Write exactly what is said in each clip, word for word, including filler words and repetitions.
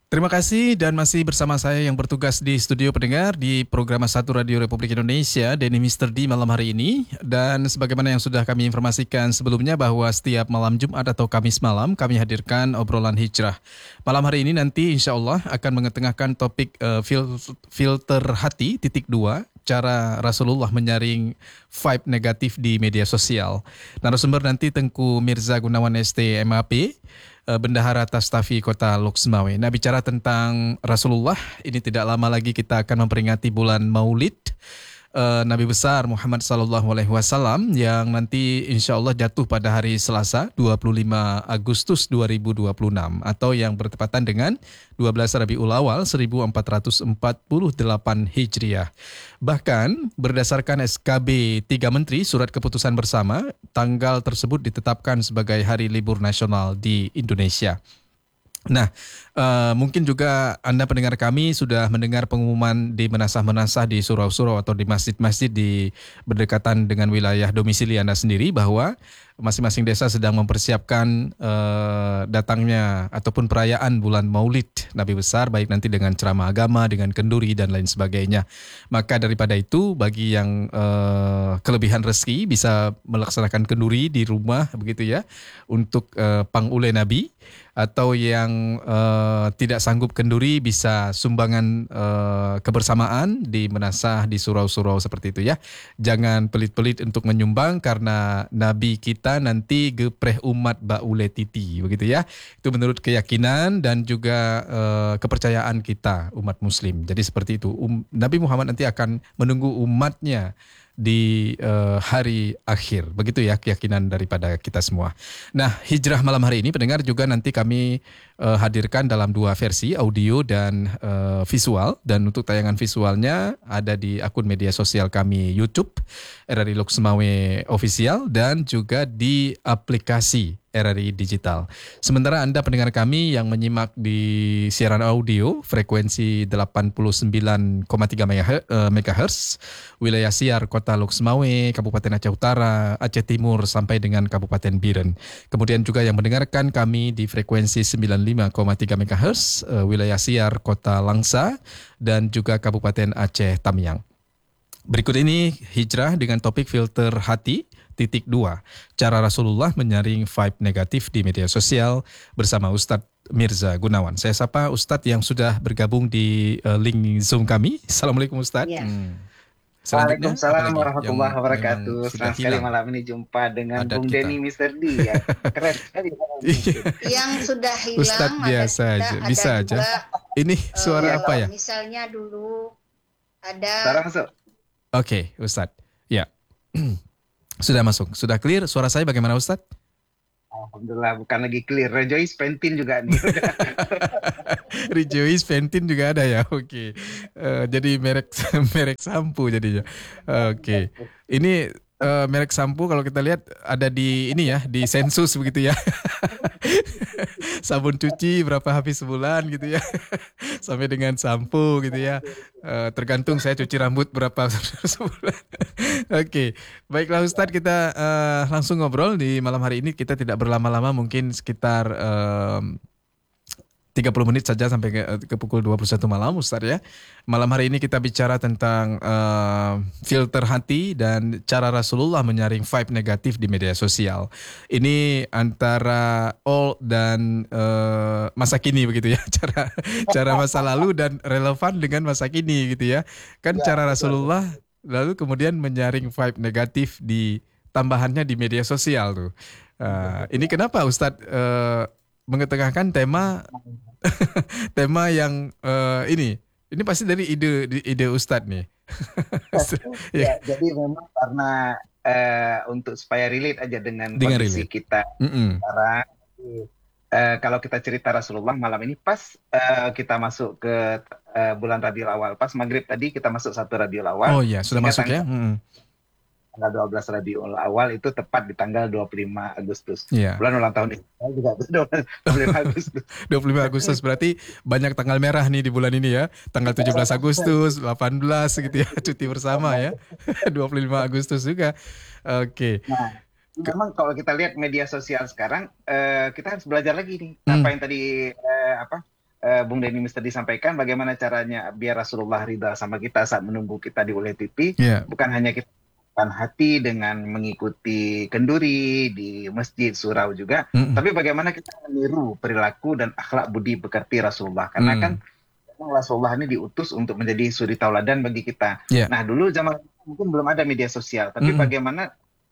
Terima kasih dan masih bersama saya yang bertugas di studio pendengar di program satu Radio Republik Indonesia, Denny Mister D malam hari ini. Dan sebagaimana yang sudah kami informasikan sebelumnya bahwa setiap malam Jumat atau Kamis malam kami hadirkan obrolan hijrah. Malam hari ini nanti insya Allah akan mengetengahkan topik uh, fil- filter hati titik dua. Cara Rasulullah menyaring vibe negatif di media sosial. Narasumber nanti Tengku Mirza Gunawan S T M A P, Bendahara Tastafi Kota Loksmawe. Nah, bicara tentang Rasulullah, ini tidak lama lagi kita akan memperingati bulan Maulid uh, Nabi besar Muhammad sallallahu alaihi wasallam yang nanti insya Allah jatuh pada hari Selasa dua puluh lima Agustus dua ribu dua puluh enam atau yang bertepatan dengan dua belas Rabiul Awal seribu empat ratus empat puluh delapan Hijriah. Bahkan berdasarkan S K B tiga Menteri Surat Keputusan Bersama, tanggal tersebut ditetapkan sebagai hari libur nasional di Indonesia. Nah, uh, mungkin juga Anda pendengar kami sudah mendengar pengumuman di menasah-menasah di surau-surau atau di masjid-masjid di berdekatan dengan wilayah domisili Anda sendiri bahwa masing-masing desa sedang mempersiapkan uh, datangnya ataupun perayaan bulan Maulid Nabi besar, baik nanti dengan ceramah agama, dengan kenduri dan lain sebagainya. Maka daripada itu, bagi yang uh, kelebihan rezeki bisa melaksanakan kenduri di rumah begitu ya, untuk uh, pangule Nabi, atau yang uh, tidak sanggup kenduri bisa sumbangan uh, kebersamaan di menasah di surau-surau seperti itu ya. Jangan pelit-pelit untuk menyumbang karena Nabi kita nanti gepreh umat baule titi begitu ya. Itu menurut keyakinan dan juga uh, kepercayaan kita umat muslim. Jadi seperti itu. Um, Nabi Muhammad nanti akan menunggu umatnya di uh, hari akhir. Begitu ya keyakinan daripada kita semua. Nah, hijrah malam hari ini pendengar juga nanti kami uh, hadirkan dalam dua versi, audio dan uh, visual. Dan untuk tayangan visualnya ada di akun media sosial kami YouTube R R I Loksmawe Official dan juga di aplikasi R R I Digital. Sementara Anda pendengar kami yang menyimak di siaran audio frekuensi delapan puluh sembilan koma tiga megahertz, wilayah siar Kota Loksmawe, Kabupaten Aceh Utara, Aceh Timur sampai dengan Kabupaten Biren. Kemudian juga yang mendengarkan kami di frekuensi sembilan puluh lima koma tiga megahertz, wilayah siar Kota Langsa dan juga Kabupaten Aceh Tamiang. Berikut ini hijrah dengan topik filter hati titik dua. Cara Rasulullah menyaring vibe negatif di media sosial bersama Ustadz Mirza Gunawan. Saya sapa Ustadz yang sudah bergabung di uh, link Zoom kami. Assalamualaikum Ustadz. Ya. Hmm. Waalaikumsalam warahmatullahi wabarakatuh. Senang sekali malam ini jumpa dengan Bung Denny Mister D ya. Keren sekali. Yang sudah hilang Ustadz biasa ada aja, kita, bisa ada aja. Juga, ini suara uh, apa ya? Misalnya dulu ada. Suara masuk. Oke, okay, Ustadz. Ya. Sudah masuk. Sudah clear. Suara saya bagaimana Ustadz? Alhamdulillah, bukan lagi clear. Rejoice Pentin juga nih. Rejoice Pentin juga ada ya. Oke. Okay. Uh, jadi merek merek sampo jadinya. Oke. Okay. Ini uh, merek sampo kalau kita lihat ada di ini ya, di sensus begitu ya. Sabun cuci berapa habis sebulan gitu ya. Sampai dengan sampo gitu ya. Uh, tergantung saya cuci rambut berapa sebulan. Oke, okay. Baiklah Ustadz, kita uh, langsung ngobrol di malam hari ini. Kita tidak berlama-lama, mungkin sekitar um, tiga puluh menit saja sampai ke, ke pukul dua puluh satu malam Ustadz ya. Malam hari ini kita bicara tentang uh, filter hati dan cara Rasulullah menyaring vibe negatif di media sosial. Ini antara old dan uh, masa kini begitu ya. Cara cara masa lalu dan relevan dengan masa kini gitu ya. Kan ya, cara Rasulullah betul. Lalu kemudian menyaring vibe negatif di tambahannya di media sosial tuh. Uh, ini kenapa Ustadz uh, mengetengahkan tema tema yang uh, ini ini pasti dari ide ide Ustadz nih. Ya, jadi memang karena uh, untuk supaya relate aja dengan, dengan kondisi relate. Kita Mm-mm. sekarang. Uh, kalau kita cerita Rasulullah malam ini pas uh, kita masuk ke uh, bulan Rabiul Awal, pas maghrib tadi kita masuk satu Rabiul Awal. Oh iya, sudah masuk tanggal, ya. Mm-hmm. Tanggal dua belas Rabiul Awal itu tepat di tanggal dua puluh lima Agustus. Yeah. Bulan ulang tahun Israel juga dua puluh lima Agustus. dua puluh lima Agustus berarti banyak tanggal merah nih di bulan ini ya. Tanggal tujuh belas Agustus, delapan belas gitu ya, cuti bersama ya. dua puluh lima Agustus juga. Oke. Okay. Nah, memang kalau kita lihat media sosial sekarang, uh, kita harus belajar lagi nih. Hmm. Apa yang tadi uh, apa uh, Bung Denny Mister disampaikan bagaimana caranya biar Rasulullah ridha sama kita saat menunggu kita di U L T P. Yeah. Bukan hanya kita hati dengan mengikuti kenduri di masjid surau juga, mm-hmm. tapi bagaimana kita meniru perilaku dan akhlak budi pekerti Rasulullah. Karena mm. kan Rasulullah ini diutus untuk menjadi suri tauladan bagi kita. Yeah. Nah dulu zaman mungkin belum ada media sosial, tapi mm. bagaimana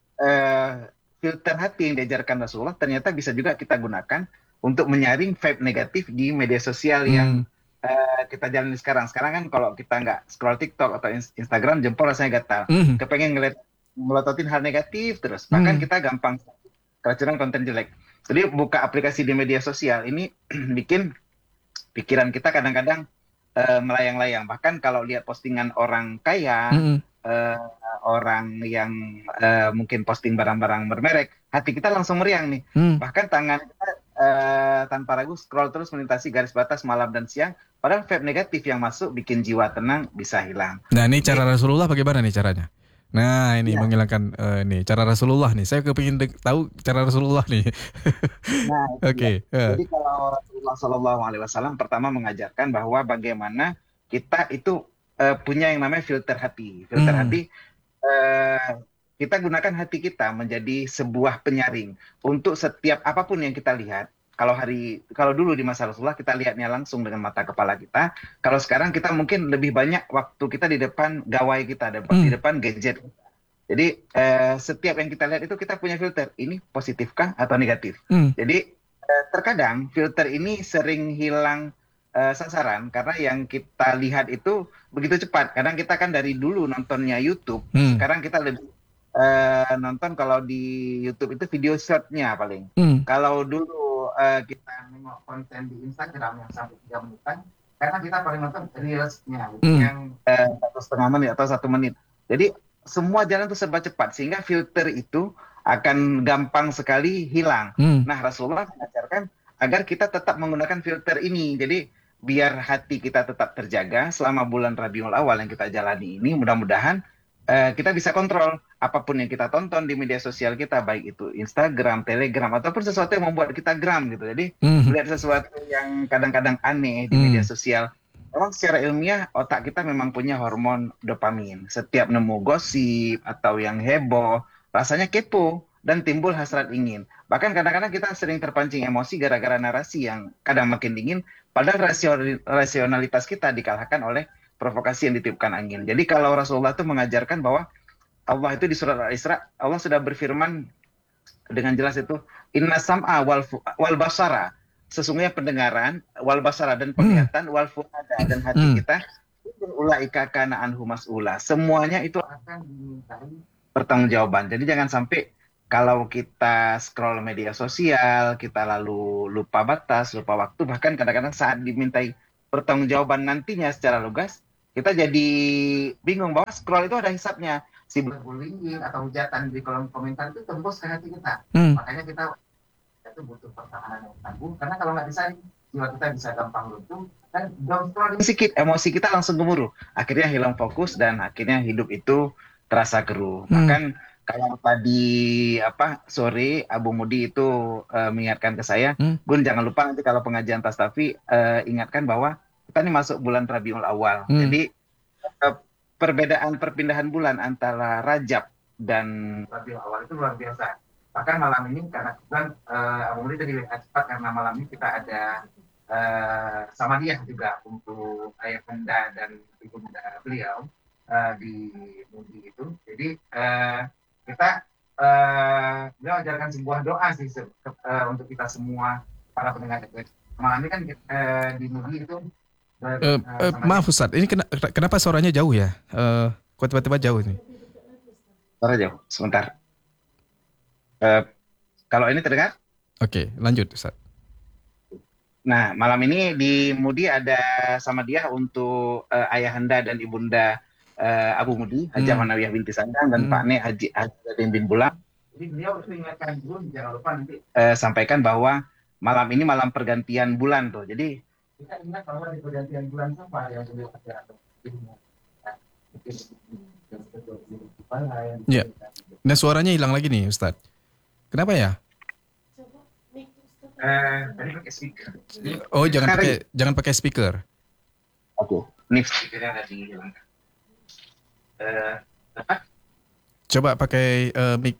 uh, filter hati yang diajarkan Rasulullah ternyata bisa juga kita gunakan untuk menyaring vibe negatif di media sosial mm. yang uh, kita jalani sekarang. Sekarang kan kalau kita nggak scroll TikTok atau Instagram, jempol rasanya gatal. Mm. Kepengen ngeliat melototin hal negatif terus. Bahkan mm. kita gampang keracunan konten jelek. Jadi buka aplikasi di media sosial ini bikin pikiran kita kadang-kadang uh, melayang-layang. Bahkan kalau lihat postingan orang kaya, mm. uh, orang yang uh, mungkin posting barang-barang bermerek, hati kita langsung meriang nih. Mm. Bahkan tangan kita uh, tanpa ragu scroll terus melintasi garis batas malam dan siang. Padahal vibe negatif yang masuk bikin jiwa tenang bisa hilang. Nah ini cara Rasulullah bagaimana nih caranya? Nah ini ya. menghilangkan uh, nih cara Rasulullah nih. Saya kepingin de- tahu cara Rasulullah nih. Nah, oke. Okay. Ya. Jadi kalau Rasulullah Shallallahu Alaihi Wasallam pertama mengajarkan bahwa bagaimana kita itu uh, punya yang namanya filter hati. Filter hmm. hati uh, kita gunakan hati kita menjadi sebuah penyaring untuk setiap apapun yang kita lihat. Kalau hari kalau dulu di masa Rasulullah kita lihatnya langsung dengan mata kepala kita. Kalau sekarang kita mungkin lebih banyak waktu kita di depan gawai kita, hmm. di depan gadget. Jadi eh, setiap yang kita lihat itu kita punya filter. Ini positifkah atau negatif? Hmm. Jadi eh, terkadang filter ini sering hilang eh, sasaran karena yang kita lihat itu begitu cepat. Kadang kita kan dari dulu nontonnya YouTube, hmm. sekarang kita lebih eh, nonton kalau di YouTube itu video short-nya paling. Hmm. Kalau dulu Uh, kita nengok konten di Instagram yang sampai tiga menitan, karena kita paling nonton reels-nya mm. yang uh, satu setengah menit atau satu menit. Jadi semua jalan itu serba cepat sehingga filter itu akan gampang sekali hilang. Mm. Nah Rasulullah mengajarkan agar kita tetap menggunakan filter ini. Jadi biar hati kita tetap terjaga selama bulan Rabiul Awal yang kita jalani ini, mudah-mudahan Uh, kita bisa kontrol apapun yang kita tonton di media sosial kita, baik itu Instagram, Telegram, ataupun sesuatu yang membuat kita geram gitu. Jadi mm. melihat sesuatu yang kadang-kadang aneh di mm. media sosial. Memang secara ilmiah otak kita memang punya hormon dopamin. Setiap nemu gosip atau yang heboh, rasanya kepo dan timbul hasrat ingin. Bahkan kadang-kadang kita sering terpancing emosi gara-gara narasi yang kadang makin dingin, padahal rasionalitas kita dikalahkan oleh provokasi yang ditiupkan angin. Jadi kalau Rasulullah itu mengajarkan bahwa Allah itu di surat Al-Isra, Allah sudah berfirman dengan jelas itu, Inna sam'a wal, fu- wal basara, sesungguhnya pendengaran, wal basara dan penglihatan, wal fuada dan hati hmm. kita, ulaika kana anhu mas'ula. Semuanya itu akan dimintai pertanggungjawaban. Jadi jangan sampai kalau kita scroll media sosial, kita lalu lupa batas, lupa waktu, bahkan kadang-kadang saat dimintai pertanggungjawaban nantinya secara lugas, kita jadi bingung bahwa scroll itu ada hisapnya. Si bullying atau hujatan di kolom komentar itu tembus ke hati kita. Hmm. Makanya kita itu butuh pertahanan yang tangguh. Karena kalau nggak bisa, jiwa kita bisa gampang luntur. Dan down scroll sedikit, emosi kita langsung gemuruh. Akhirnya hilang fokus dan akhirnya hidup itu terasa keruh. Hmm. Bahkan kalau tadi apa sore Abu Mudi itu uh, mengingatkan ke saya, hmm? Gun jangan lupa nanti kalau pengajian Tastafi uh, ingatkan bahwa kita ini masuk bulan Rabiul Awal. Hmm. Jadi uh, perbedaan perpindahan bulan antara Rajab dan Rabiul Awal itu luar biasa. Bahkan malam ini karena kebetulan uh, Abu Mudi tadi cepat karena malam ini kita ada uh, Samadiyah juga untuk ayah bunda dan ibu bunda beliau uh, di Mudi itu. Jadi uh, kita uh, beliau ajarkan sebuah doa sih se- ke- uh, untuk kita semua para pendengar. Malam ini kan uh, di Mudi itu uh, uh, uh, maaf Ustaz, ini kena, kenapa suaranya jauh ya? Uh, kok tiba-tiba jauh ini? Suara jauh, sebentar. Uh, kalau ini terdengar? Oke, okay, lanjut Ustaz. Nah, malam ini di Mudi ada Samadiyah untuk uh, ayahanda dan ibunda Uh, Abu Mudi, Hajah hmm. Manawiyah binti Sandang dan hmm. Pak Ne Haji Haji bin Bulang. Jadi beliau itu ingatkan dulu, jangan lupa nanti uh, sampaikan bahwa malam ini malam pergantian bulan tuh. Jadi kita ingat bahwa di pergantian bulan apa yang beliau ajarkan. Ya. Nah suaranya hilang lagi nih Ustadz. Kenapa ya? Eh, tadi pakai speaker. Oh, jangan Sekarang pakai jangan pakai speaker. Oke. Ini speakernya ada dihilangkan. Eh, apa? Coba pakai eh, mic.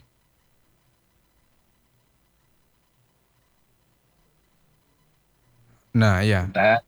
Nah, ya. Bentar.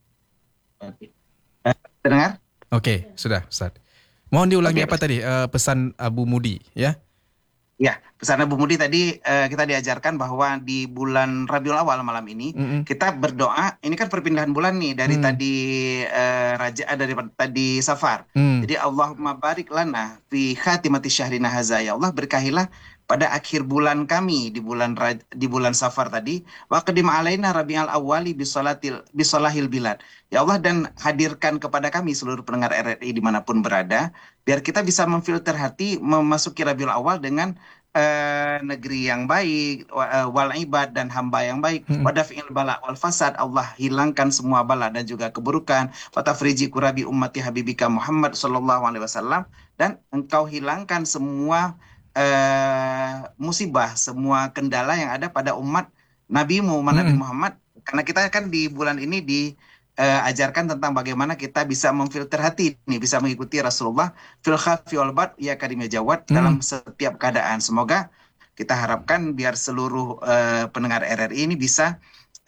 Oke. Eh, Terdengar? Oke, sudah, Ustaz. Mohon diulangi Oke. apa tadi? Eh, pesan Abu Mudi, ya? Ya, pesan Abu Mudi tadi eh, kita diajarkan bahwa di bulan Rabiul Awal malam ini Mm-mm. kita berdoa. Ini kan perpindahan bulan nih dari Hmm. tadi eh, raja eh, dari tadi Safar. Hmm. Jadi Allahumma barik lana fi khatimati syahrina hadza, ya Allah berkahilah pada akhir bulan kami di bulan Raj- di bulan Safar tadi, wa qadim alaina rabiul awwali bisolatil bisolahil bilad. Ya Allah, dan hadirkan kepada kami seluruh pendengar R R I dimanapun berada, biar kita bisa memfilter hati memasuki Rabiul Awal dengan eh, negeri yang baik, wa- eh, wal ibad dan hamba yang baik, Mm-mm. wadafi'il bala wal fasad, Allah hilangkan semua bala dan juga keburukan, watafriji kurabi ummati habibika Muhammad sallallahu alaihi wasallam, dan engkau hilangkan semua eh, musibah, semua kendala yang ada pada umat nabimu Nabi Mm-mm. Muhammad, karena kita kan di bulan ini diajarkan tentang bagaimana kita bisa memfilter hati nih, bisa mengikuti Rasulullah fil khafi wal bad ya karim ya jawad Hmm. dalam setiap keadaan. Semoga kita harapkan biar seluruh eh, pendengar R R I ini bisa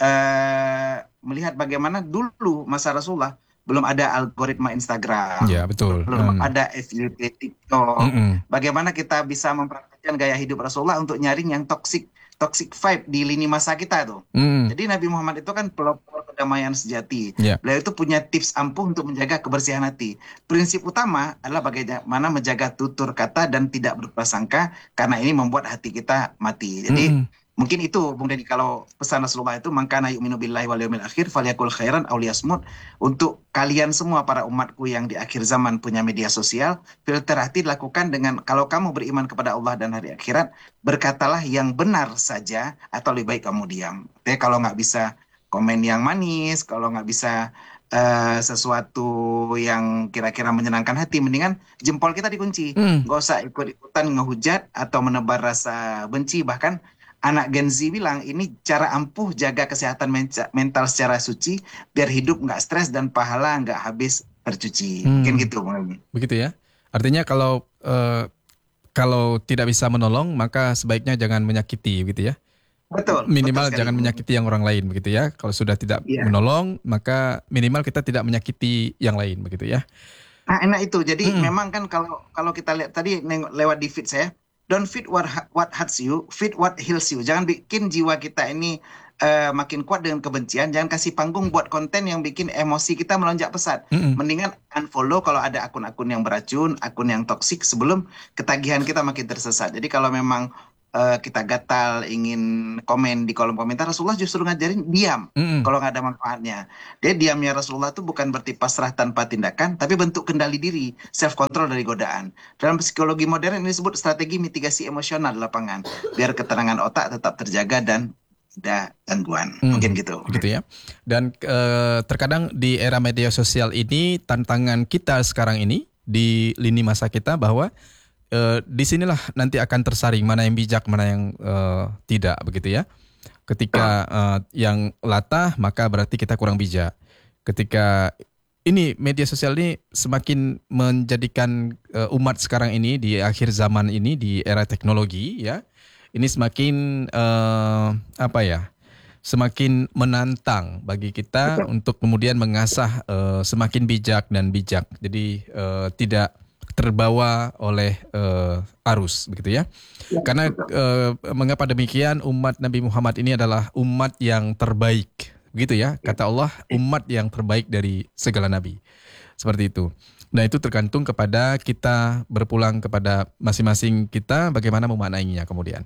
eh, melihat bagaimana dulu masa Rasulullah belum ada algoritma Instagram, Ya, betul. belum Hmm. ada F Y P TikTok. Mm-mm. Bagaimana kita bisa mempraktikkan gaya hidup Rasulullah untuk nyaring yang toxic toxic vibe di lini masa kita tuh. Mm. Jadi Nabi Muhammad itu kan pelopor kedamaian sejati. Ya. Beliau itu punya tips ampuh untuk menjaga kebersihan hati. Prinsip utama adalah bagaimana menjaga tutur kata dan tidak berprasangka, karena ini membuat hati kita mati. Jadi Mm-mm. mungkin itu Bung Deddy, kalau pesan Rasulullah itu mangkana yu'minu billahi wal yaumil akhir falyakul khairan aw liyasmut. Untuk kalian semua para umatku yang di akhir zaman punya media sosial, filter hati dilakukan dengan, kalau kamu beriman kepada Allah dan hari akhirat, berkatalah yang benar saja atau lebih baik kamu diam. Tapi kalau nggak bisa komen yang manis, kalau nggak bisa eh, sesuatu yang kira-kira menyenangkan hati, mendingan jempol kita dikunci. Mm. Nggak usah ikut-ikutan ngehujat atau menebar rasa benci. Bahkan anak Gen Z bilang ini cara ampuh jaga kesehatan menca- mental secara suci, biar hidup nggak stres dan pahala nggak habis tercuci. Hmm. Mungkin gitu, Bang Emi. Begitu ya. Artinya kalau eh, kalau tidak bisa menolong, maka sebaiknya jangan menyakiti, begitu ya. Betul. Minimal betul sekali. jangan menyakiti yang orang lain, begitu ya. Kalau sudah tidak Iya. menolong, maka minimal kita tidak menyakiti yang lain, begitu ya. Nah, enak itu. Jadi Mm-mm. memang kan kalau kalau kita lihat tadi nengok lewat di feed saya, don't feed what what hurts you, feed what heals you. Jangan bikin jiwa kita ini eh, makin kuat dengan kebencian. Jangan kasih panggung buat konten yang bikin emosi kita melonjak pesat. Mm-mm. Mendingan unfollow kalau ada akun-akun yang beracun, akun yang toksik, sebelum ketagihan kita makin tersesat. Jadi kalau memang eh, kita gatal ingin komen di kolom komentar, Rasulullah justru ngajarin diam Mm-mm. kalau nggak ada manfaatnya. Dia diamnya Rasulullah itu bukan berarti pasrah tanpa tindakan, tapi bentuk kendali diri, self control dari godaan. Dalam psikologi modern ini disebut strategi mitigasi emosional di lapangan, biar ketenangan otak tetap terjaga dan tidak gangguan. Hmm. Mungkin gitu. Gitu ya. Dan eh, terkadang di era media sosial ini, tantangan kita sekarang ini di lini masa kita bahwa eh, di sinilah nanti akan tersaring mana yang bijak, mana yang eh, tidak, begitu ya. Ketika eh, yang latah, maka berarti kita kurang bijak. Ketika ini media sosial ini semakin menjadikan eh, umat sekarang ini di akhir zaman ini, di era teknologi ya, ini semakin eh, apa ya? Semakin menantang bagi kita Betul. untuk kemudian mengasah eh, semakin bijak dan bijak. Jadi eh, tidak terbawa oleh eh, arus, begitu ya. Ya, Karena betul. eh, mengapa demikian, umat Nabi Muhammad ini adalah umat yang terbaik, begitu ya. Kata Allah, umat yang terbaik dari segala nabi. Seperti itu. Nah, itu tergantung kepada kita berpulang kepada masing-masing kita bagaimana memaknainya kemudian.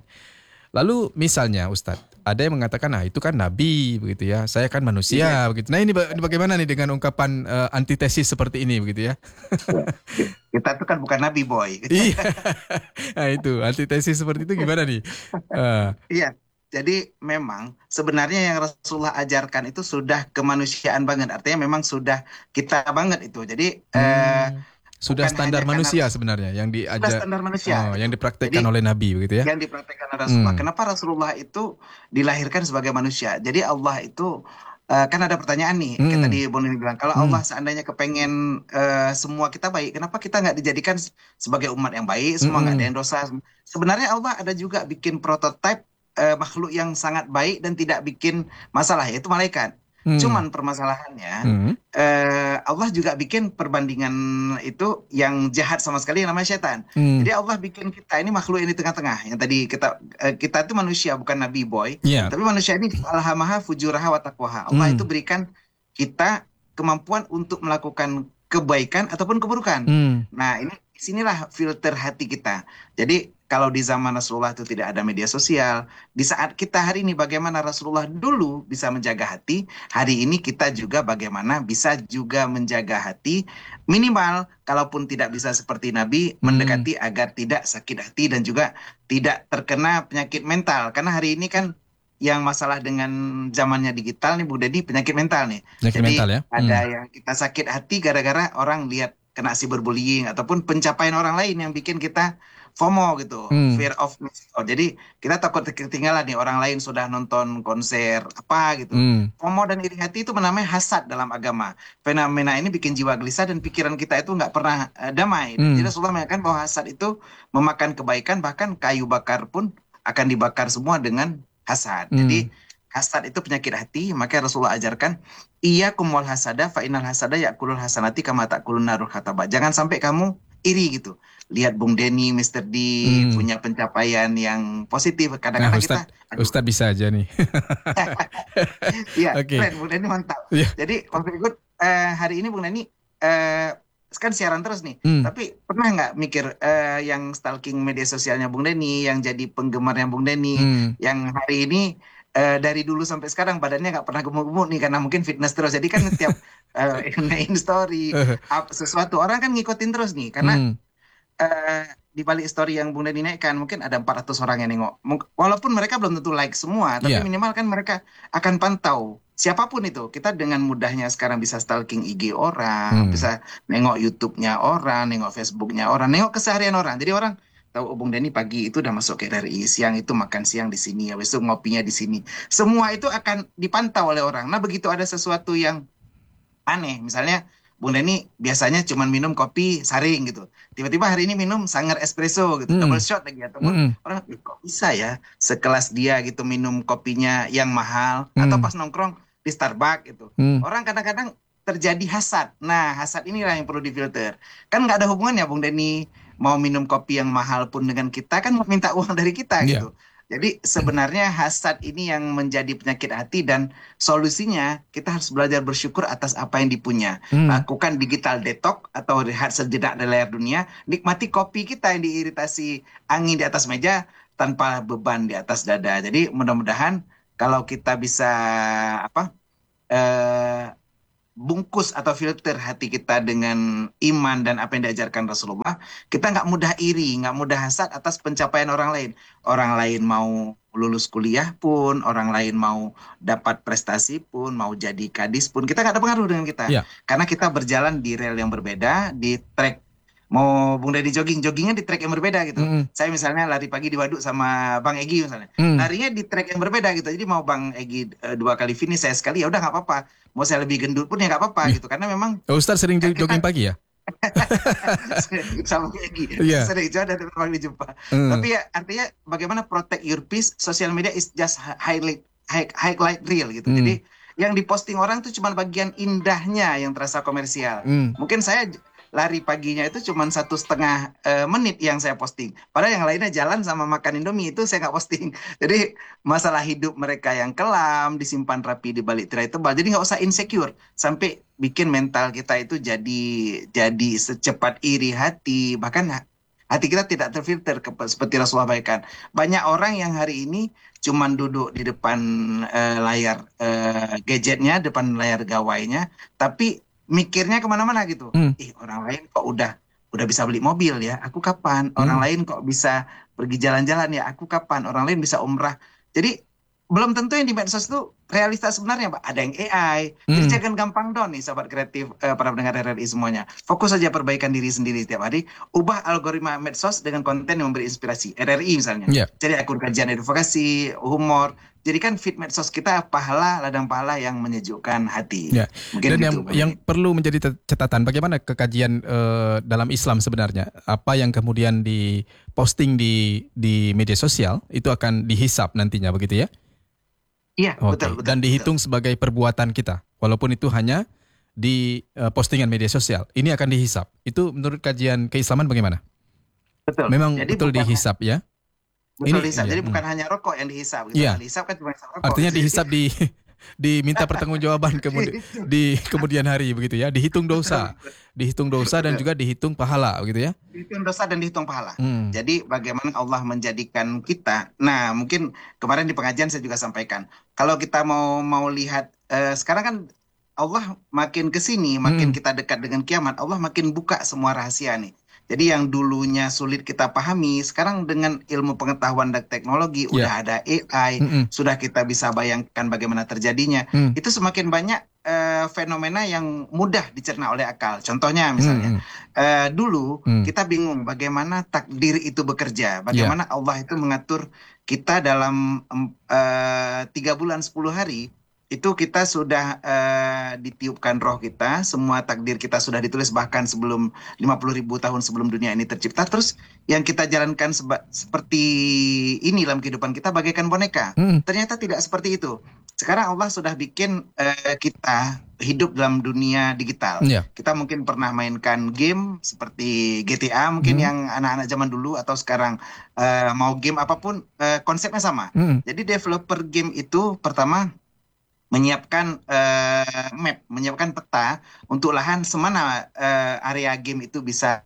Lalu misalnya Ustadz, ada yang mengatakan, nah itu kan nabi, begitu ya. Saya kan manusia, Iya. begitu. Nah, ini ba- ini bagaimana nih dengan ungkapan eh, antitesis seperti ini, begitu ya? Kita tuh kan bukan nabi, boy. Iya. Nah, itu antitesis seperti itu gimana nih? Eh, Iya. Jadi memang sebenarnya yang Rasulullah ajarkan itu sudah kemanusiaan banget. Artinya memang sudah kita banget itu. Jadi eh, hmm, Sudah bukan standar hanya karena manusia sebenarnya yang sudah diajak, standar manusia. oh, yang Gitu. dipraktekkan Jadi oleh Nabi begitu ya. yang dipraktekkan oleh Rasulullah. Hmm. Kenapa Rasulullah itu dilahirkan sebagai manusia? Jadi Allah itu eh, kan ada pertanyaan nih, kayak Hmm. tadi Bung Nini bilang, kalau Hmm. Allah seandainya kepengen eh, semua kita baik, kenapa kita nggak dijadikan s- sebagai umat yang baik, semua nggak ada Hmm. yang dosa? Sebenarnya Allah ada juga bikin prototipe eh, makhluk yang sangat baik dan tidak bikin masalah, yaitu malaikat. Hmm. Cuman permasalahannya, Hmm. eh, Allah juga bikin perbandingan itu yang jahat sama sekali yang namanya setan. Hmm. Jadi Allah bikin kita ini makhluk yang di tengah-tengah. Yang tadi kita eh, kita itu manusia bukan nabi boy. Ya. Tapi manusia ini alhamaha fujuraha wa taqwaha. Allah Hmm. itu berikan kita kemampuan untuk melakukan kebaikan ataupun keburukan. Hmm. Nah, ini sinilah filter hati kita. Jadi kalau di zaman Rasulullah itu tidak ada media sosial, di saat kita hari ini bagaimana Rasulullah dulu bisa menjaga hati, hari ini kita juga bagaimana bisa juga menjaga hati, minimal kalaupun tidak bisa seperti Nabi, Hmm. mendekati agar tidak sakit hati dan juga tidak terkena penyakit mental. Karena hari ini kan yang masalah dengan zamannya digital nih Bu Dedi, penyakit mental nih. Penyakit Jadi mental ya. ada Hmm. yang kita sakit hati gara-gara orang lihat kena cyberbullying ataupun pencapaian orang lain yang bikin kita FOMO gitu, Hmm. fear of missing out. Jadi kita takut ketinggalan nih, orang lain sudah nonton konser apa gitu. Hmm. FOMO dan iri hati itu namanya hasad dalam agama. Fenomena ini bikin jiwa gelisah dan pikiran kita itu nggak pernah eh, damai. Hmm. Jadi Rasulullah mengatakan bahwa hasad itu memakan kebaikan, bahkan kayu bakar pun akan dibakar semua dengan hasad. Hmm. Jadi hasad itu penyakit hati, makanya Rasulullah ajarkan iyyakum wal hasada fa innal hasada yakulul hasanati kama takulun narul hataba. Jangan sampai kamu iri gitu. Lihat Bung Denny, mister D Hmm. punya pencapaian yang positif. Nah, Kadang-kadang Ustadz, kita, aduh, Ustadz bisa aja nih. iya Oke. keren Bung Denny mantap. Iya. Jadi waktu ikut eh, hari ini Bung Denny eh, kan siaran terus nih. Hmm. Tapi pernah nggak mikir eh, yang stalking media sosialnya Bung Denny, yang jadi penggemarnya Bung Denny, Hmm. yang hari ini eh, dari dulu sampai sekarang badannya nggak pernah gemuk-gemuk nih karena mungkin fitness terus. Jadi kan tiap eh, in story up sesuatu orang kan ngikutin terus nih karena Hmm. eh, di balik story yang Bung Denny naikkan mungkin ada empat ratus orang yang nengok. Mung- Walaupun mereka belum tentu like semua, tapi Iya. minimal kan mereka akan pantau. Siapapun itu, kita dengan mudahnya sekarang bisa stalking I G orang, Hmm. bisa nengok YouTube-nya orang, nengok Facebook-nya orang, nengok keseharian orang. Jadi orang tahu oh, Bung Denny pagi itu udah masuk ke R I, siang itu makan siang di sini, habis itu ngopinya di sini. Semua itu akan dipantau oleh orang. Nah, begitu ada sesuatu yang aneh, misalnya Bung Denny biasanya cuma minum kopi saring gitu. Tiba-tiba hari ini minum Sanger espresso gitu, Hmm. double shot lagi ataupun Hmm. orang "Ih, kok bisa ya sekelas dia gitu minum kopinya yang mahal atau Hmm. pas nongkrong di Starbucks gitu." Hmm. Orang kadang-kadang terjadi hasad. Nah, hasad inilah yang perlu difilter. Kan nggak ada hubungannya Bung Denny mau minum kopi yang mahal pun dengan kita kan mau minta uang dari kita Iya. gitu. Jadi sebenarnya hasad ini yang menjadi penyakit hati dan solusinya kita harus belajar bersyukur atas apa yang dipunya. Hmm. Lakukan digital detox atau rehat sejenak dari layar dunia. Nikmati kopi kita yang diiritasi angin di atas meja tanpa beban di atas dada. Jadi mudah-mudahan kalau kita bisa apa eh, bungkus atau filter hati kita dengan iman dan apa yang diajarkan Rasulullah, kita nggak mudah iri, nggak mudah hasad atas pencapaian orang lain. Orang lain mau lulus kuliah pun, orang lain mau dapat prestasi pun, mau jadi kadis pun, kita nggak ada pengaruh dengan kita. Iya. Karena kita berjalan di rel yang berbeda, di track. Mau Bung Deddy jogging, joggingnya di track yang berbeda gitu. Hmm. Saya misalnya lari pagi di Waduk sama Bang Egi misalnya. Hmm. Larinya di track yang berbeda gitu. Jadi mau Bang Egi eh, dua kali finish, saya sekali, ya udah nggak apa-apa. Mau saya lebih gendut pun ya nggak apa-apa Iya. gitu. Karena memang Oh, Ustadz sering kan jog- kita jogging pagi ya? sama Egi Iya. sering juga dan memang dijumpa. Hmm. Tapi ya artinya bagaimana protect your peace, social media is just highlight high, highlight reel gitu. Hmm. Jadi yang diposting orang tuh cuma bagian indahnya yang terasa komersial. Hmm. Mungkin saya j- lari paginya itu cuma satu setengah eh, menit yang saya posting. Padahal yang lainnya jalan sama makan Indomie itu saya nggak posting. Jadi masalah hidup mereka yang kelam disimpan rapi di balik tirai tebal. Jadi nggak usah insecure sampai bikin mental kita itu jadi jadi secepat iri hati. Bahkan ha- hati kita tidak terfilter ke- seperti Rasulullah baikkan. Banyak orang yang hari ini cuman duduk di depan eh, layar eh, gadgetnya, depan layar gawainya, tapi mikirnya kemana-mana gitu. Hmm. Ih, orang lain kok udah udah bisa beli mobil ya, aku kapan? Orang Hmm. lain kok bisa pergi jalan-jalan ya, aku kapan? Orang lain bisa umrah. Jadi belum tentu yang di medsos itu realitas sebenarnya, Pak. Ada yang A I. Jadi Hmm. jangan gampang down nih, sahabat kreatif, eh, para pendengar R R I semuanya. Fokus saja perbaikan diri sendiri setiap hari. Ubah algoritma medsos dengan konten yang memberi inspirasi. R R I misalnya. Ya. Jadi akun kajian advokasi, humor. Jadikan feed medsos kita pahala, ladang pahala yang menyejukkan hati. Ya. Mungkin Dan gitu, yang Bang. yang perlu menjadi tet- catatan, bagaimana kekajian eh, dalam Islam sebenarnya? Apa yang kemudian diposting di di media sosial itu akan dihisap nantinya, begitu ya? Iya, Oke. betul, betul. Dan dihitung sebagai perbuatan kita, walaupun itu hanya di eh, postingan media sosial. Ini akan dihisap. Itu menurut kajian keislaman bagaimana? Betul. Memang Jadi betul bukan- dihisap ya? Betul Ini- dihisap. iya, Jadi hmm. bukan hanya rokok yang dihisap. Gitu. Iya. Dihisap kan cuma hisap rokok. Artinya Jadi- dihisap di diminta pertanggungjawaban kemudi- di kemudian hari begitu ya, dihitung dosa, dihitung dosa dan juga dihitung pahala begitu ya. dihitung dosa dan dihitung pahala. Hmm. Jadi bagaimana Allah menjadikan kita. Nah, mungkin kemarin di pengajian saya juga sampaikan. Kalau kita mau mau lihat eh, sekarang kan Allah makin ke sini, makin Hmm. kita dekat dengan kiamat, Allah makin buka semua rahasia nih. Jadi yang dulunya sulit kita pahami, sekarang dengan ilmu pengetahuan dan teknologi Ya. udah ada A I, Mm-mm. sudah kita bisa bayangkan bagaimana terjadinya. Hmm. Itu semakin banyak eh, fenomena yang mudah dicerna oleh akal. Contohnya misalnya, Hmm. eh, dulu Hmm. kita bingung bagaimana takdir itu bekerja, bagaimana Allah itu mengatur kita dalam em, eh, tiga bulan sepuluh hari. Itu kita sudah eh, ditiupkan roh kita, semua takdir kita sudah ditulis bahkan sebelum lima puluh ribu tahun sebelum dunia ini tercipta. Terus yang kita jalankan seba- seperti ini dalam kehidupan kita bagaikan boneka. Hmm. Ternyata tidak seperti itu. Sekarang Allah sudah bikin eh, kita hidup dalam dunia digital. Ya. Kita mungkin pernah mainkan game seperti G T A mungkin Hmm. yang anak-anak zaman dulu, atau sekarang eh, mau game apapun, eh, konsepnya sama. Hmm. Jadi developer game itu pertama menyiapkan eh, map, menyiapkan peta untuk lahan semana eh, area game itu bisa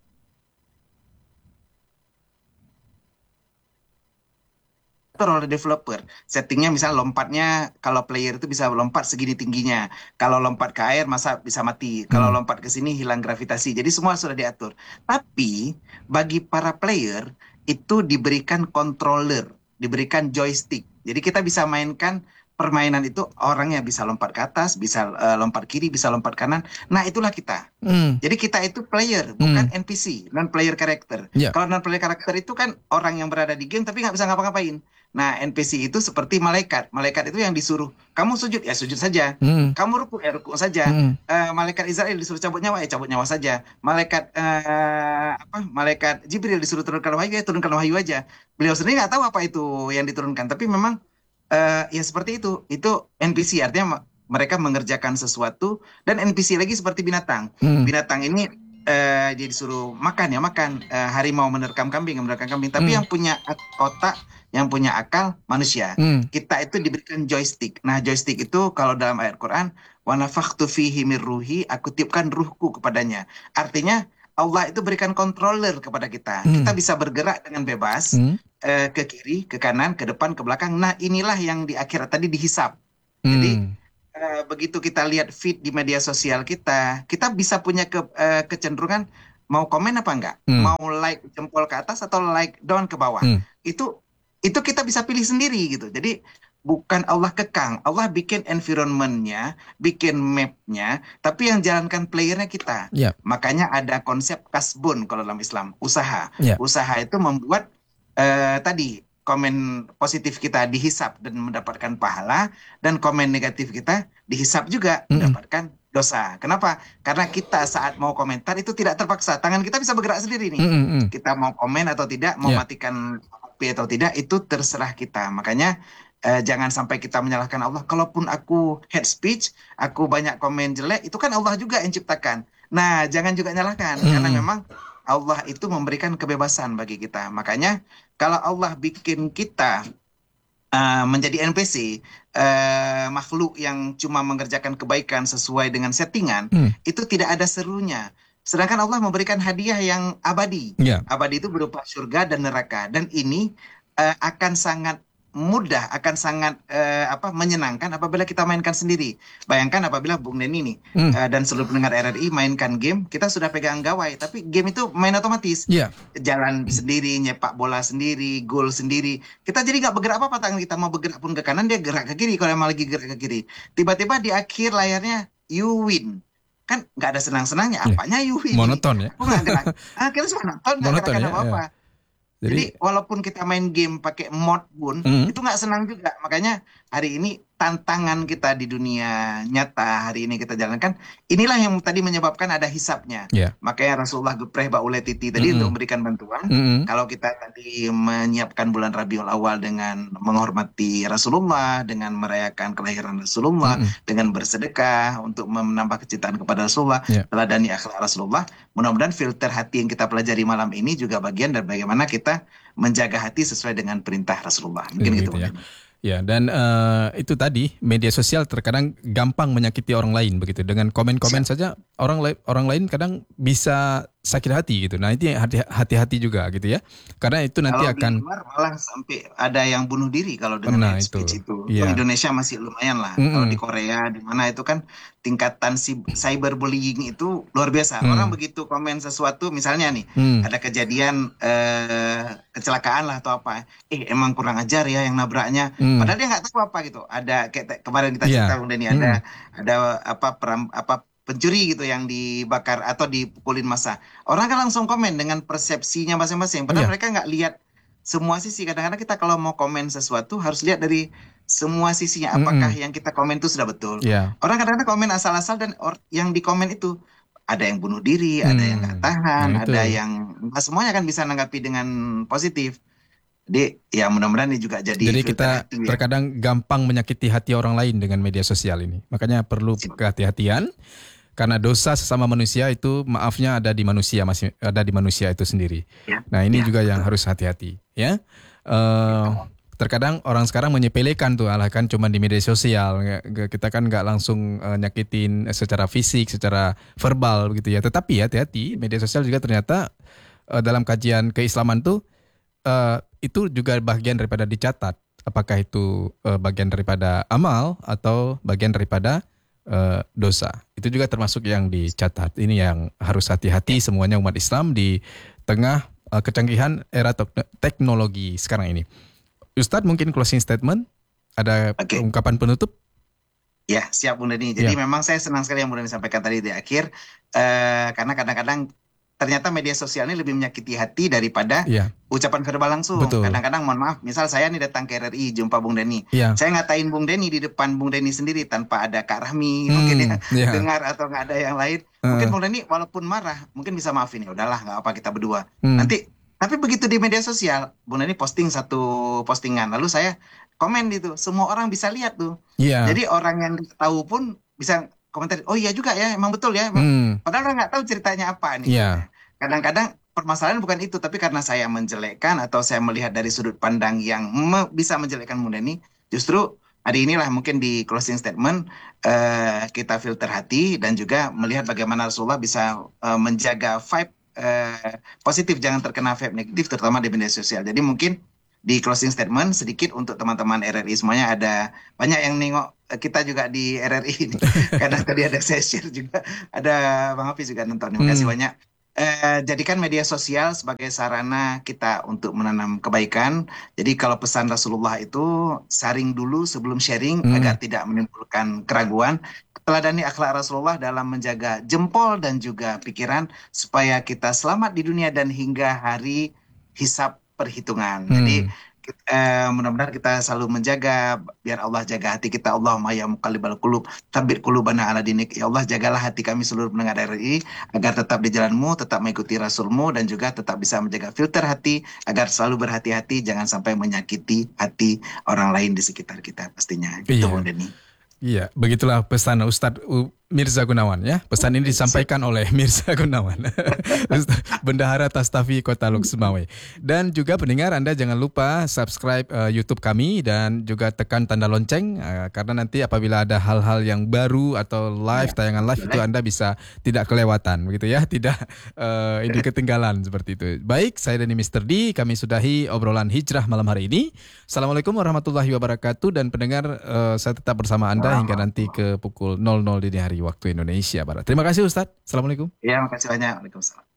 diatur oleh developer. Settingnya misal lompatnya, kalau player itu bisa lompat segini tingginya. Kalau lompat ke air masa bisa mati. Kalau Hmm. lompat ke sini hilang gravitasi. Jadi semua sudah diatur. Tapi bagi para player itu diberikan controller, diberikan joystick. Jadi kita bisa mainkan permainan itu, orangnya bisa lompat ke atas, bisa eh, lompat kiri, bisa lompat kanan. Nah, itulah kita. Hmm. Jadi kita itu player, bukan N P C, non player character. Ya. Kalau non player character itu kan orang yang berada di game tapi nggak bisa ngapa-ngapain. Nah, N P C itu seperti malaikat. Malaikat itu yang disuruh, kamu sujud ya sujud saja. Hmm. Kamu rukuk ya rukuk saja. Hmm. Eh, malaikat Israel disuruh cabut nyawa ya cabut nyawa saja. Malaikat eh, apa? Malaikat Jibril disuruh turunkan wahyu ya turunkan wahyu aja. Beliau sendiri nggak tahu apa itu yang diturunkan, tapi memang eh, ya seperti itu. Itu N P C, artinya ma- mereka mengerjakan sesuatu. Dan N P C lagi seperti binatang. Hmm. Binatang ini eh, dia disuruh makan ya makan. Eh, harimau menerkam kambing, menerkam kambing. Tapi Hmm. yang punya ak- otak, yang punya akal manusia. Hmm. Kita itu diberikan joystick. Nah, joystick itu kalau dalam ayat Quran, wa nafakhtu fihi min ruhi, aku tiupkan ruhku kepadanya. Artinya Allah itu berikan controller kepada kita. Hmm. Kita bisa bergerak dengan bebas Hmm. eh, ke kiri, ke kanan, ke depan, ke belakang. Nah, inilah yang di akhirat tadi dihisap. Hmm. Jadi, Eh, begitu kita lihat feed di media sosial kita, kita bisa punya ke, eh, kecenderungan mau komen apa enggak, Hmm. mau like jempol ke atas atau like down ke bawah. Hmm. Itu itu kita bisa pilih sendiri gitu. Jadi bukan Allah kekang, Allah bikin environment-nya, bikin map-nya, tapi yang jalankan playernya kita. Ya. Makanya ada konsep kasbun kalau dalam Islam, usaha. Ya. Usaha itu membuat eh, tadi komen positif kita dihisap dan mendapatkan pahala, dan komen negatif kita dihisap juga Mm-mm. mendapatkan dosa. Kenapa? Karena kita saat mau komentar itu tidak terpaksa. Tangan kita bisa bergerak sendiri nih. Hmm. Hmm. Hmm. Kita mau komen atau tidak, mau Ya. matikan H P atau tidak, itu terserah kita. Makanya eh, jangan sampai kita menyalahkan Allah. Kalaupun aku hate speech, aku banyak komen jelek, itu kan Allah juga yang ciptakan. Nah, jangan juga nyalahkan. Mm. Karena memang Allah itu memberikan kebebasan bagi kita. Makanya kalau Allah bikin kita uh, menjadi N P C, uh, makhluk yang cuma mengerjakan kebaikan sesuai dengan settingan, Hmm. itu tidak ada serunya. Sedangkan Allah memberikan hadiah yang abadi. Ya. Abadi itu berupa surga dan neraka. Dan ini uh, akan sangat mudah, akan sangat eh, apa menyenangkan apabila kita mainkan sendiri. Bayangkan apabila Bung Denny nih Hmm. eh, dan seluruh pendengar R R I mainkan game, kita sudah pegang gawai, tapi game itu main otomatis. Iya. Jalan sendiri, nyepak bola sendiri, gol sendiri. Kita jadi nggak bergerak apa-apa, tangan kita mau bergerak pun ke kanan, dia gerak ke kiri. Kalau emang lagi gerak ke kiri, tiba-tiba di akhir layarnya you win. Kan nggak ada senang-senangnya, Iya. apanya you win ini? Monoton ya. Aku nggak gerak. Ah, kita cuma nonton, nggak Monoton gerakan ya, apa-apa. Jadi, Jadi walaupun kita main game pakai mod pun, Hmm. itu nggak senang juga. Makanya hari ini tantangan kita di dunia nyata hari ini kita jalankan, inilah yang tadi menyebabkan ada hisapnya. ya. Makanya Rasulullah gepreh Baule Titi tadi Mm-mm. untuk memberikan bantuan. Mm-mm. Kalau kita tadi menyiapkan bulan Rabiul Awal dengan menghormati Rasulullah, dengan merayakan kelahiran Rasulullah, Mm-mm. dengan bersedekah untuk menambah kecintaan kepada Rasulullah, Ya. teladani akhlak Rasulullah. Mudah-mudahan filter hati yang kita pelajari malam ini juga bagian dari bagaimana kita menjaga hati sesuai dengan perintah Rasulullah. Mungkin Iya, gitu. gitu ya. Bung. Ya, dan eh, itu tadi media sosial terkadang gampang menyakiti orang lain begitu. Dengan komen-komen saja orang lai- orang lain kadang bisa sakit hati gitu. Nah, itu hati- hati-hati juga gitu ya. Karena itu nanti Kalau akan di luar malah sampai ada yang bunuh diri kalau dengan Nah, hate itu. speech itu. Iya. Kalau Indonesia masih lumayan lah. Mm-mm. Kalau di Korea di mana itu kan tingkatan si cyberbullying itu luar biasa. Hmm. Orang begitu komen sesuatu, misalnya nih Hmm. ada kejadian eh, kecelakaan lah atau apa. Eh emang kurang ajar ya yang nabraknya. Hmm. Padahal dia nggak tahu apa gitu. Ada kayak te- kemarin kita Iya. cerita Bung Denny, ada ada apa peram, apa pencuri gitu yang dibakar atau dipukulin massa. Orang kan langsung komen dengan persepsinya masing-masing. Padahal Iya. mereka nggak lihat semua sisi. Kadang-kadang kita kalau mau komen sesuatu harus lihat dari semua sisinya. Apakah Mm-mm. yang kita komen itu sudah betul? Ya. Orang kadang-kadang komen asal-asal dan or- yang dikomen itu ada yang bunuh diri, ada yang nggak Hmm. tahan, Nah, itu. ada yang nggak semuanya kan bisa nanggapi dengan positif. Jadi ya mudah-mudahan ini juga jadi Jadi filter kita hati ya. terkadang gampang menyakiti hati orang lain dengan media sosial ini. Makanya perlu Siap. kehati-hatian karena dosa sesama manusia itu maafnya ada di manusia masih ada di manusia itu sendiri. Ya. Nah, ini Ya. juga yang harus hati-hati ya. Eh, terkadang orang sekarang menyepelekan tuh alah kan cuma di media sosial. Nggak- nggak- Kita kan nggak langsung eh, nyakitin secara fisik, secara verbal begitu ya. Tetapi hati-hati, media sosial juga ternyata eh, dalam kajian keislaman tuh eh, itu juga bagian daripada dicatat. Apakah itu eh, bagian daripada amal atau bagian daripada eh, dosa. Itu juga termasuk yang dicatat. Ini yang harus hati-hati semuanya umat Islam di tengah eh, kecanggihan era tek- teknologi sekarang ini. Ustadz mungkin closing statement, ada Oke. ungkapan penutup? Ya, siap Bung Denny. Jadi Ya. memang saya senang sekali yang Bung Denny sampaikan tadi di akhir. Eh, karena kadang-kadang ternyata media sosial ini lebih menyakiti hati daripada Iya, ucapan verbal langsung. Betul. Kadang-kadang mohon maaf, misal saya nih datang ke R R I jumpa Bung Denny. iya. Saya ngatain Bung Denny di depan Bung Denny sendiri tanpa ada Kak Rahmi Hmm, mungkin ya iya. dengar atau nggak ada yang lain. Eh, Mungkin Bung Denny walaupun marah mungkin bisa maafin, ya udahlah nggak apa kita berdua. hmm, Nanti tapi begitu di media sosial Bung Denny posting satu postingan lalu saya komen gitu, semua orang bisa lihat tuh. Iya. Jadi orang yang tahu pun bisa komentar, oh iya juga ya, emang betul ya. Emang- Hmm, Padahal orang nggak tahu ceritanya apa nih. Iya. Kadang-kadang permasalahan bukan itu, tapi karena saya menjelekkan atau saya melihat dari sudut pandang yang me- bisa menjelekkan Bung Denny, justru hari inilah mungkin di closing statement eh, kita filter hati dan juga melihat bagaimana Rasulullah bisa eh, menjaga vibe eh, positif, jangan terkena vibe negatif terutama di media sosial. Jadi mungkin di closing statement sedikit untuk teman-teman R R I semuanya, ada banyak yang nengok eh, kita juga di R R I ini. Kadang tadi ada saya share juga, ada Bang Hafiz juga nonton. Terima kasih Hmm. banyak. Eh, jadikan media sosial sebagai sarana kita untuk menanam kebaikan. Jadi kalau pesan Rasulullah itu saring dulu sebelum sharing Hmm. agar tidak menimbulkan keraguan. Teladani akhlak Rasulullah dalam menjaga jempol dan juga pikiran supaya kita selamat di dunia dan hingga hari hisab perhitungan. Hmm. Jadi kit- eh, mudah-mudahan kita selalu menjaga, biar Allah jaga hati kita. Allahumma ya muqallibal qulub tsabbit qulubana ala dinik. Ya Allah, jagalah hati kami seluruh pendengar R R I agar tetap di jalanmu, tetap mengikuti Rasulmu, dan juga tetap bisa menjaga filter hati agar selalu berhati-hati, jangan sampai menyakiti hati orang lain di sekitar kita pastinya. Gitu Iya. Bung Denny. Iya, begitulah pesan Ustadz U- Mirza Gunawan ya. Pesan ini disampaikan oleh Mirza Gunawan, Bendahara Tastafi Kota Lok Sumawe. Dan juga pendengar, Anda jangan lupa subscribe uh, YouTube kami dan juga tekan tanda lonceng uh, karena nanti apabila ada hal-hal yang baru atau live, ya, tayangan live itu Anda bisa tidak kelewatan begitu ya, tidak uh, ini ketinggalan seperti itu. Baik, saya Denny Mister D, kami sudahi obrolan hijrah malam hari ini. Assalamualaikum warahmatullahi wabarakatuh, dan pendengar uh, saya tetap bersama Anda hingga nanti ke pukul nol nol dini hari waktu Indonesia Barat. Terima kasih Ustadz. Assalamualaikum. Ya, makasih banyak. Waalaikumsalam.